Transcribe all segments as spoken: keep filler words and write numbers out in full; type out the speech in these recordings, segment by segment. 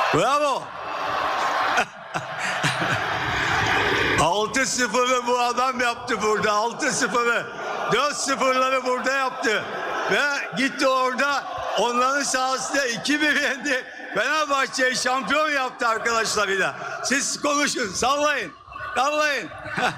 Bravo. altı sıfırı bu adam yaptı burada. altı sıfırı. dört sıfırları burada yaptı. Ve gitti orada onların sahasında iki bir yendi. Fenerbahçe'yi şampiyon yaptı arkadaşlarıyla. Siz konuşun, sallayın. Sallayın.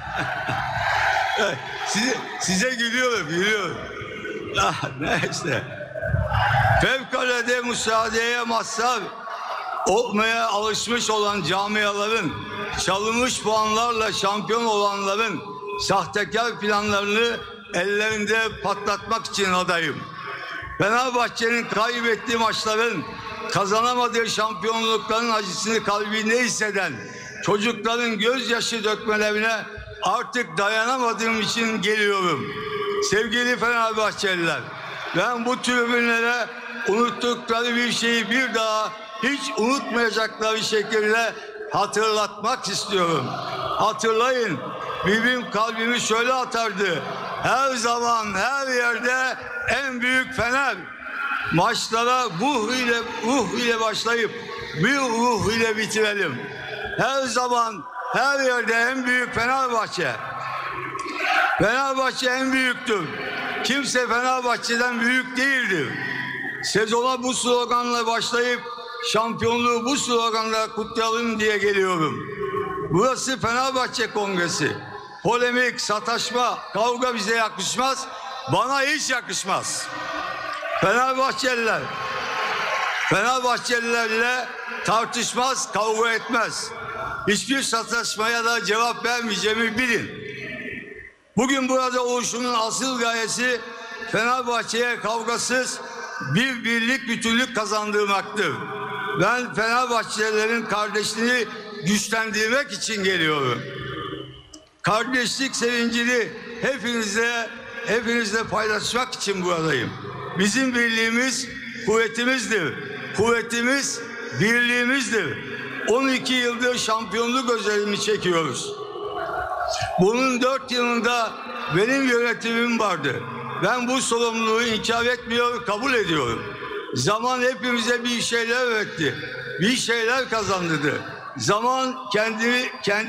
size, size gülüyorum, gülüyorum. Ah, neyse. Fevkalade müsaadeye mazhar olmaya alışmış olan camiaların, çalınmış puanlarla şampiyon olanların sahtekar planlarını ellerinde patlatmak için adayım. Fenerbahçe'nin kaybettiği maçların, kazanamadığı şampiyonlukların acısını kalbinde hisseden çocukların gözyaşı dökmelerine artık dayanamadığım için geliyorum. Sevgili Fenerbahçeliler, ben bu tribünlere unuttukları bir şeyi bir daha hiç unutmayacakları şekilde hatırlatmak istiyorum. Hatırlayın, benim kalbimi şöyle atardı. Her zaman, her yerde en büyük Fener. Maçlara ruh ile, ruh ile başlayıp bir ruh ile bitirelim. Her zaman, her yerde en büyük Fenerbahçe. Fenerbahçe en büyüktür. Kimse Fenerbahçe'den büyük değildir. Sezona bu sloganla başlayıp şampiyonluğu bu sloganla kutlayalım diye geliyorum. Burası Fenerbahçe Kongresi. Polemik, sataşma, kavga bize yakışmaz. Bana hiç yakışmaz. Fenerbahçeliler, Fenerbahçelilerle tartışmaz, kavga etmez. Hiçbir sataşmaya da cevap vermeyeceğimi bilin. Bugün burada oluşumun asıl gayesi Fenerbahçe'ye kavgasız bir birlik, bütünlük kazandırmaktır. Ben Fenerbahçelilerin kardeşliğini güçlendirmek için geliyorum. Kardeşlik sevincini hepinizle, hepinizle paylaşmak için buradayım. Bizim birliğimiz kuvvetimizdir. Kuvvetimiz birliğimizdir. on iki yıldır şampiyonluk özelliğini çekiyoruz. Bunun dört yılında benim yönetimim vardı. Ben bu sorumluluğu inkar etmiyor, kabul ediyorum. Zaman hepimize bir şeyler öğretti. Bir şeyler kazandırdı. Zaman kendi kendi